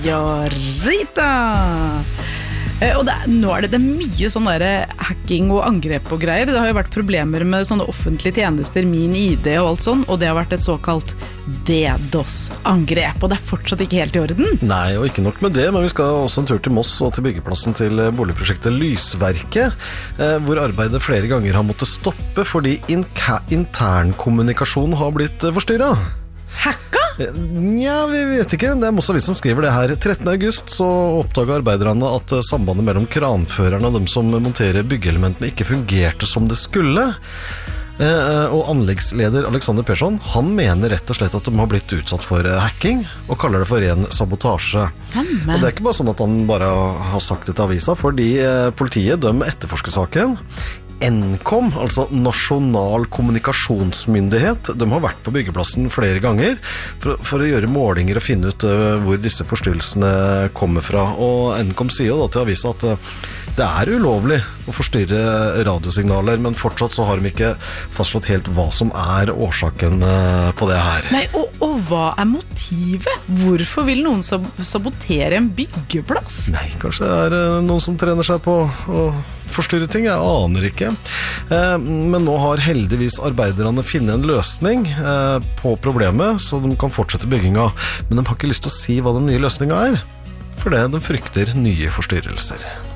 Señorita! Og nå det mye sånn der hacking og angrep og greier. Det har jo vært problemer med sånne offentlige tjenester, min ID og alt sånn, og det har vært et såkalt DDoS-angrep, og det fortsatt ikke helt i orden. Nei, og ikke nok med det, men vi skal også en tur til Moss og til byggeplassen til boligprosjektet Lysverket, hvor arbeidet flere ganger har måttet stoppe fordi internkommunikasjon har blitt forstyrret. Hacka? Ja, vi vet ikke. Det Moss Avis som skriver det her. 13. august så oppdaget arbeiderne at sambandet mellom kranførerne og dem som monterer byggeelementene ikke fungerte som det skulle. Og anleggsleder Alexander Persson, han mener rett og slett at de har blitt utsatt for hacking og kaller det for ren sabotasje. Og det ikke bare sånn at han bare har sagt det til avisa, fordi politiet, de etterforsker saken. Nkom, altså Nasjonal kommunikasjonsmyndighet, de har vært på byggeplassen flere ganger for å gjøre målinger og finne ut hvor disse forstyrrelsene kommer fra. Og Nkom sier jo da til avisa at det ulovlig å forstyrre radiosignaler, men fortsatt så har de ikke fastslått helt hva som årsaken på det her. Nei, og hva motivet? Hvorfor vil noen sabotere en byggeplass? Nei, kanskje det noen som trener seg på å forstyrre ting, jeg aner ikke. Men nå har heldigvis arbeiderne finnet en løsning på problemet, så de kan fortsette bygginga. Men de har ikke lyst til å si hva den nye løsninga for det de frykter nye forstyrrelser.